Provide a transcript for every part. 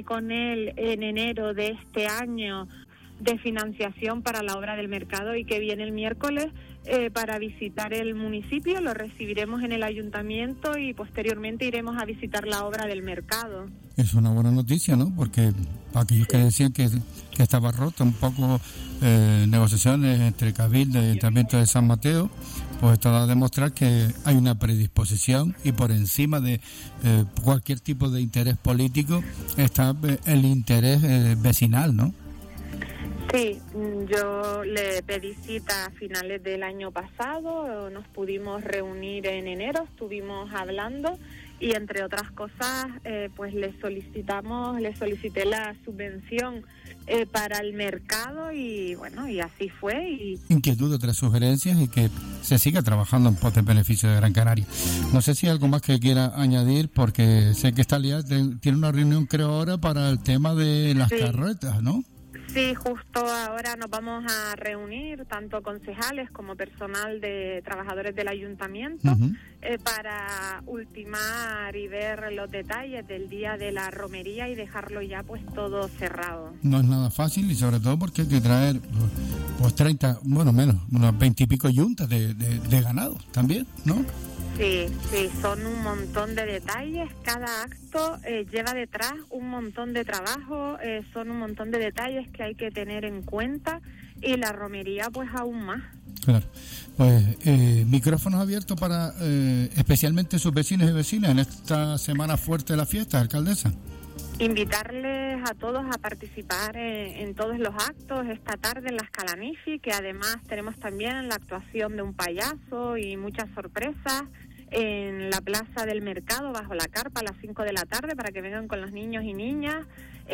con él en enero de este año de financiación para la obra del mercado y que viene el miércoles para visitar el municipio. Lo recibiremos en el ayuntamiento y posteriormente iremos a visitar la obra del mercado. Es una buena noticia, ¿no? Porque aquellos que decían que estaba roto un poco negociaciones entre Cabildo y el Ayuntamiento de San Mateo, pues esto da a demostrar que hay una predisposición y por encima de cualquier tipo de interés político está el interés vecinal, ¿no? Sí, yo le pedí cita a finales del año pasado, nos pudimos reunir en enero, estuvimos hablando y entre otras cosas pues le solicité la subvención para el mercado y bueno, y así fue. Inquietud, otras sugerencias y que se siga trabajando en pos del beneficio de Gran Canaria. No sé si hay algo más que quiera añadir, porque sé que está liada, tiene una reunión creo ahora para el tema de las carretas, ¿no? Sí, justo ahora nos vamos a reunir, tanto concejales como personal de trabajadores del ayuntamiento, para ultimar y ver los detalles del día de la romería y dejarlo ya pues todo cerrado. No es nada fácil y sobre todo porque hay que traer pues 30, bueno menos, unas 20 y pico yuntas de ganado también, ¿no? Sí, son un montón de detalles, cada acto lleva detrás un montón de trabajo, son un montón de detalles que hay que tener en cuenta y la romería pues aún más. Claro, pues micrófonos abiertos para especialmente sus vecinos y vecinas en esta semana fuerte de la fiesta, alcaldesa. Invitarles a todos a participar en todos los actos esta tarde en las Calanifi, que además tenemos también la actuación de un payaso y muchas sorpresas en la plaza del mercado bajo la carpa a las 5 de la tarde para que vengan con los niños y niñas.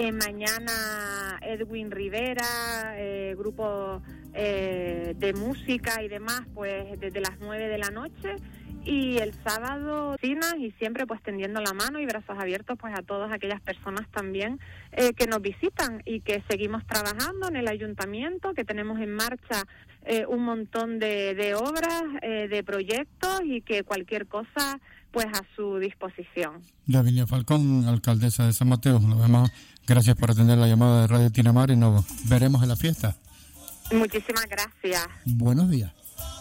Mañana Edwin Rivera, grupo de música y demás, pues desde las 9 de la noche. Y el sábado cinas y siempre pues tendiendo la mano y brazos abiertos pues a todas aquellas personas también que nos visitan y que seguimos trabajando en el ayuntamiento, que tenemos en marcha un montón de obras, de proyectos y que cualquier cosa pues a su disposición. Lavinia Falcón, alcaldesa de San Mateo, nos vemos. Gracias por atender la llamada de Radio Tinamar y nos veremos en la fiesta. Muchísimas gracias. Buenos días.